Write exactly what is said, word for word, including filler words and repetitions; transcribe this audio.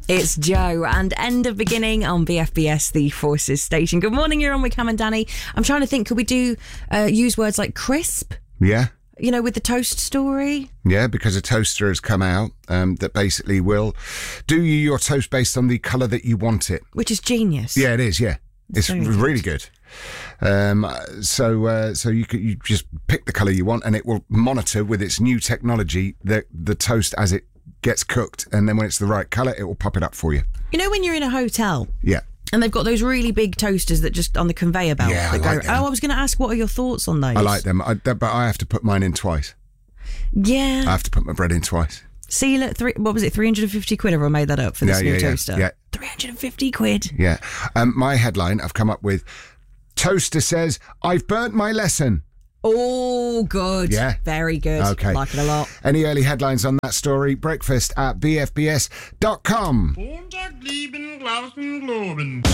It's Joe and End of Beginning on B F B S, the Forces station. Good morning, you're on with Cam and Danny. I'm trying to think, could we do uh, use words like crisp? Yeah. You know, with the toast story? Yeah, because a toaster has come out um, that basically will do you your toast based on the colour that you want it. Which is genius. Yeah, it is, yeah. It's It's really good. Um, so uh, so you could, you just pick the colour you want and it will monitor with its new technology the, the toast as it gets cooked, and then when it's the right colour, it will pop it up for you. You know when you're in a hotel? Yeah. And they've got those really big toasters that just on the conveyor belt. Yeah, I that like go, them. Oh, I was going to ask, what are your thoughts on those? I like them, I, but I have to put mine in twice. Yeah. I have to put my bread in twice. See, look, three, what was it, three hundred fifty quid? Have I made that up for this Yeah, new yeah, yeah, toaster? yeah. three hundred fifty quid. Yeah. Um, my headline I've come up with, toaster says, I've burnt my lesson. Oh, good. Yeah. Very good. Okay. Like it a lot. Any early headlines on that story? Breakfast at b f b s dot com. Montag, lieben, Glauben, Globen.